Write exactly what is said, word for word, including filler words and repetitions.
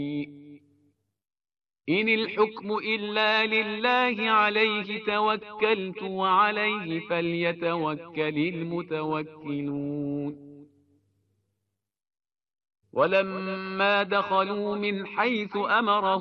إن الحكم إلا لله عليه توكلت وعليه فليتوكل المتوكلون ولما دخلوا من حيث أمرهم